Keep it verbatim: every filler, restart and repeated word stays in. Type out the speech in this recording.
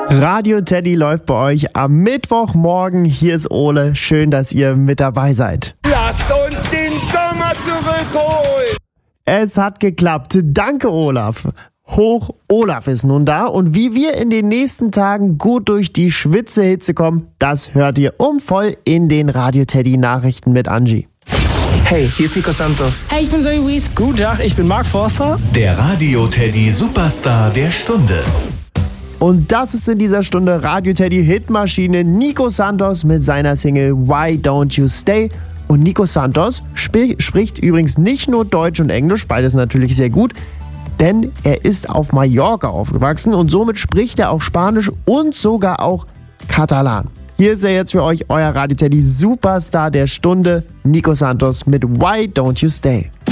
Radio Teddy läuft bei euch am Mittwochmorgen. Hier ist Ole. Schön, dass ihr mit dabei seid. Lasst uns den Sommer zurückholen. Es hat geklappt. Danke, Olaf. Hoch Olaf ist nun da. Und wie wir in den nächsten Tagen gut durch die Schwitzehitze kommen, das hört ihr um voll in den Radio Teddy Nachrichten mit Angie. Hey, hier ist Nico Santos. Hey, ich bin Zoe Wies. Guten Tag, ich bin Mark Forster. Der Radio Teddy Superstar der Stunde. Und das ist in dieser Stunde Radio Teddy Hitmaschine Nico Santos mit seiner Single Why Don't You Stay. Und Nico Santos sp- spricht übrigens nicht nur Deutsch und Englisch, beides natürlich sehr gut, denn er ist auf Mallorca aufgewachsen und somit spricht er auch Spanisch und sogar auch Katalan. Hier ist er jetzt für euch, euer Radio Teddy Superstar der Stunde, Nico Santos mit Why Don't You Stay.